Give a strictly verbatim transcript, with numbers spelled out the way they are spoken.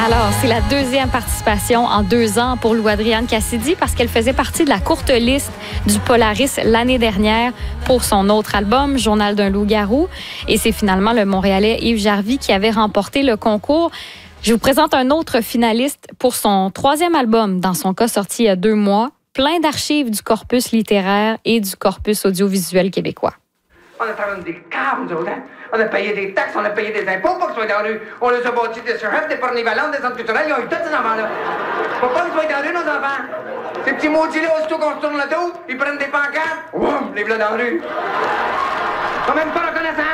Alors, c'est la deuxième participation en deux ans pour Lou Adrienne Cassidy parce qu'elle faisait partie de la courte liste du Polaris l'année dernière pour son autre album, Journal d'un loup-garou. Et c'est finalement le Montréalais Yves Jarvie qui avait remporté le concours. Je vous présente un autre finaliste pour son troisième album, dans son cas sorti il y a deux mois, plein d'archives du corpus littéraire et du corpus audiovisuel québécois. On a travaillé des caves, nous autres, hein? On a payé des taxes, on a payé des impôts pour qu'ils soient dans la rue. On les a bâtis des surefs, des pornivalentes, des centres culturels. Ils ont eu tous ces enfants-là. Faut pas qu'ils soient dans la rue, nos enfants. Ces petits maudits-là, aussitôt qu'on se tourne le dos, ils prennent des pancartes. Oum, les v'là dans la rue. Ils sont même pas reconnaissants.